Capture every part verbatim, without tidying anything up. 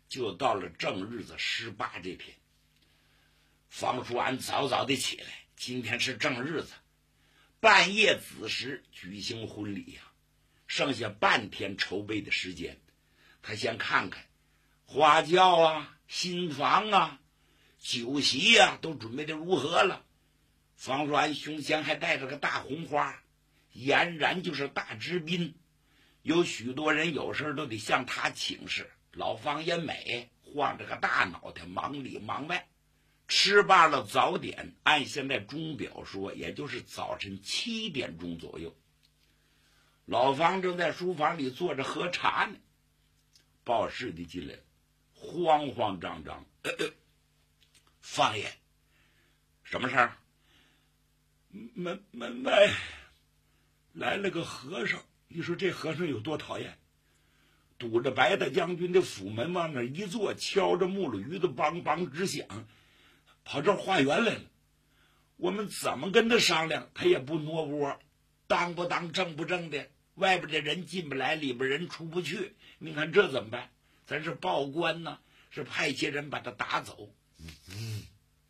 就到了正日子十八这天。方叔安早早的起来，今天是正日子，半夜子时举行婚礼呀、啊，剩下半天筹备的时间。他先看看花轿啊、新房啊、酒席呀、啊，都准备的如何了。方叔安胸前还带着个大红花，俨然就是大知宾，有许多人有事都得向他请示。老方也美，晃着个大脑袋，忙里忙外。吃罢了早点，按现在钟表说，也就是早晨七点钟左右。老方正在书房里坐着喝茶呢，报事的进来了，慌慌张张。呃呃，方爷，什么事儿？门门外来了个和尚，你说这和尚有多讨厌？堵着白大将军的府门往那一坐，敲着木噜鱼的梆梆直响，跑这儿化缘来了。我们怎么跟他商量，他也不挪窝，当不当正不正的，外边的人进不来，里边人出不去，你看这怎么办？咱是报官呢，是派些人把他打走。嗯，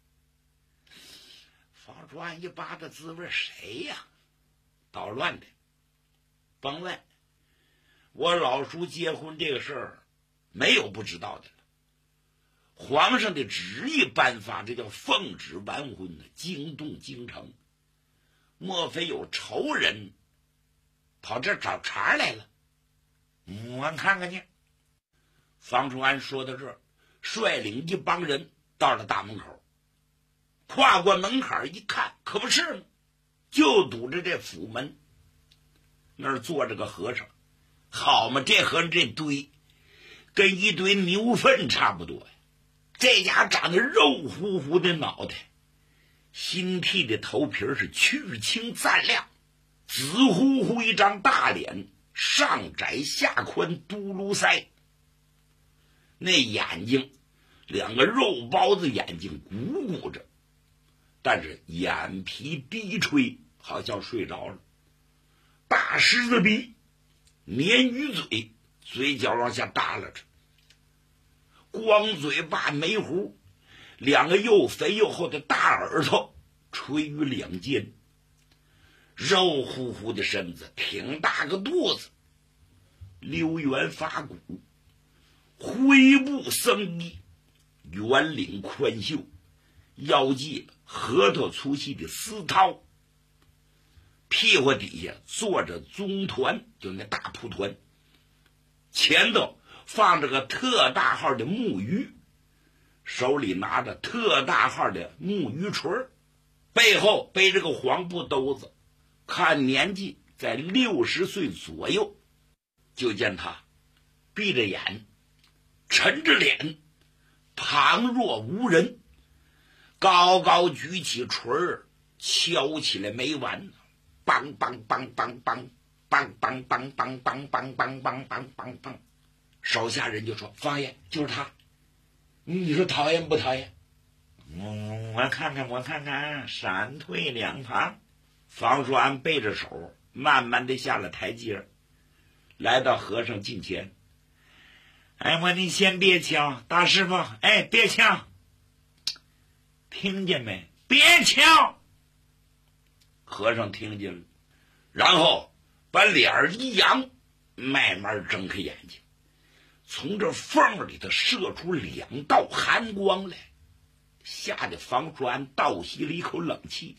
方叔安一扒的滋味，谁呀？捣乱的，甭问。我老叔结婚这个事儿，没有不知道的了。皇上的旨意颁发，这叫奉旨完婚呢，惊动京城。莫非有仇人跑这儿找茬来了？我看看去。方叔安说到这儿，率领一帮人到了大门口，跨过门槛一看，可不是吗？就堵着这府门，那儿坐着个和尚。好嘛，这和尚这堆跟一堆牛粪差不多呀。这家长得肉乎乎的脑袋，新剃的头皮是去青锃亮，紫乎乎一张大脸，上窄下宽，嘟噜腮，那眼睛两个肉包子眼睛鼓鼓着，但是眼皮低垂，好像睡着了。大狮子鼻，鲶鱼嘴，嘴角往下耷拉着，光嘴巴眉胡，两个又肥又厚的大耳朵垂于两肩，肉乎乎的身子，挺大个肚子，溜圆发骨，灰布僧衣，圆领宽袖，腰系了核桃粗细的丝绦，屁股底下坐着棕团，就那大蒲团，前头放着个特大号的木鱼，手里拿着特大号的木鱼锤，背后背着个黄布兜子，看年纪在六十岁左右。就见他闭着眼，沉着脸，旁若无人，高高举起锤儿，敲起来没完，梆梆梆梆梆梆梆梆梆梆梆梆梆梆梆梆。手下人就说：“方爷，就是他，你说讨厌不讨厌？”嗯，我看看，我看看，闪退两旁。方叔安背着手，慢慢的下了台阶，来到和尚近前。哎，我你先别敲，大师傅，哎，别敲，听见没？别敲。和尚听见了，然后把脸儿一扬，慢慢睁开眼睛，从这缝里头射出两道寒光来，吓得方叔安倒吸了一口冷气。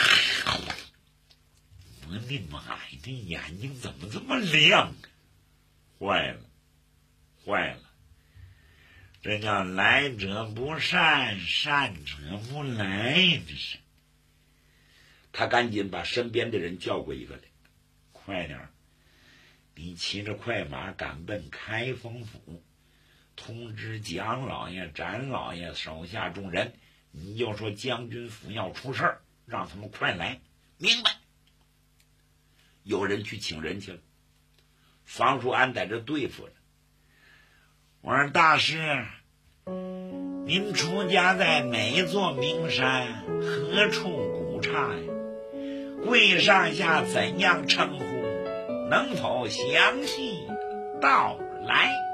我的妈呀，这眼睛怎么这么亮啊？坏了坏了，这叫来者不善，善者不来，这是。他赶紧把身边的人叫过一个来，快点，你骑着快马赶奔开封府，通知蒋老爷、展老爷手下众人，你就说将军府要出事儿，让他们快来。明白。有人去请人去了，方叔安在这对付着。我说大师，您出家在哪座名山，何处古刹呀？贵上下怎样称呼？能否详细道来？